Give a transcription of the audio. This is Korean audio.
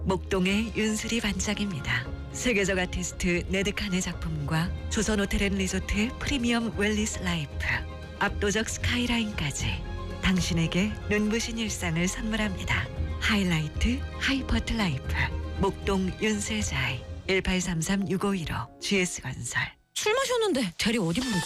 목동의 윤슬이 반짝입니다. 세계적 아티스트 네드칸의 작품과 조선호텔앤리조트의 프리미엄 웰리스 라이프, 압도적 스카이라인까지 당신에게 눈부신 일상을 선물합니다. 하이라이트 하이퍼트 라이프 목동 윤슬자이 1833-6515 GS건설. 술 마셨는데 대리 어디 부르지?